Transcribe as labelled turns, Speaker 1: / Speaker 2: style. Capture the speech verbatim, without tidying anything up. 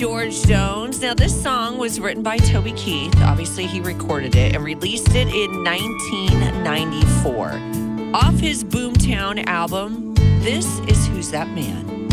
Speaker 1: George Jones. Now, this song was written by Toby Keith. Obviously, he recorded it and released it in nineteen ninety-four. Off his Boomtown album, this is Who's That Man?